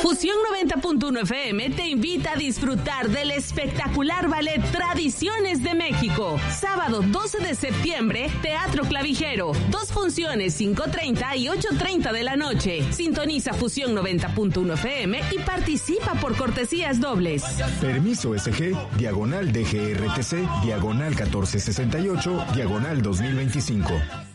Fusión 90.1 FM te invita a disfrutar del espectacular ballet Tradiciones de México. Sábado 12 de septiembre, Teatro Clavijero. 2 funciones, 5:30 y 8:30 de la noche. Sintoniza Fusión 90.1 FM y participa por cortesías dobles. Permiso SG, diagonal DGRTC, diagonal 1468, diagonal 2025.